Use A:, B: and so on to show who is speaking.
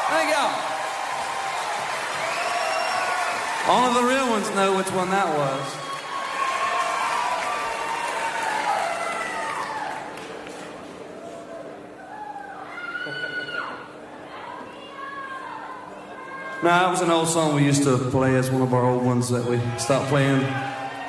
A: Thank y'all. Only the real ones know which one that was. No, that was an old song we used to play as one of our old ones that we stopped playing